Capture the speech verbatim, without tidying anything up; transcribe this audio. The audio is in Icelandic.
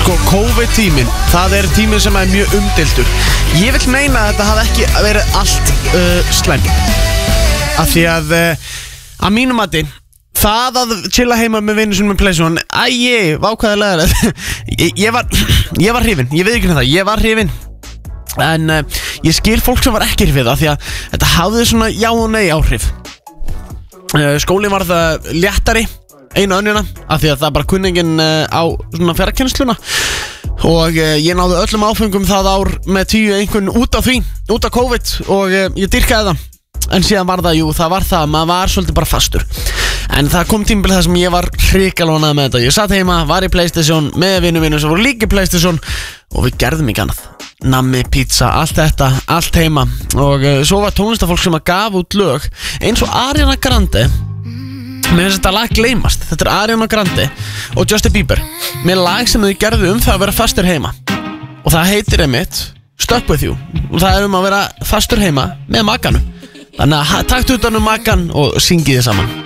Sko, COVID-tíminn, það er tíminn sem er mjög umdeildur. Ég vil meina að þetta hafi ekki verið allt uh, slæmt. Af því að, uh, að mínum mati, það að chilla heima með vinnu sinni með PlayStation, æi, vákvæðilega ég, ég var, ég var hrifinn, ég veit ekki það, ég var hrifinn. En uh, ég skil fólk sem var ekki hrifið það, því að þetta hafði svona já og nei áhrif. uh, Skólinn var það léttari einu önnina, af því að það bara kunningin uh, á svona ferðakennsluna. Og uh, ég náði öllum áfengum það ár með tíu einhvern út af því, út af COVID. Og uh, ég dyrkaði það. En síðan var það, jú, það var það, maður var svolítið bara fastur. En það kom tímabil þar sem ég var hrikalónað með þetta. Ég satt heima, var í PlayStation með vinnu vinnu sem voru líka í PlayStation. Og við gerðum ekki annað. Nammi, pizza, allt þetta, allt heima. Og uh, svo var tónlistafólk sem að gaf út lög eins og Ariana Grande. Mér finnst þetta lag gleymast. Þetta er Ariana Grande og Justin Bieber með lag sem þau gerðu um það að vera fastur heima. Og það heitir einmitt Stuck With You. Og það er um að vera fastur heima með makanum. Þannig að taktu utan um makan og syngið þið saman.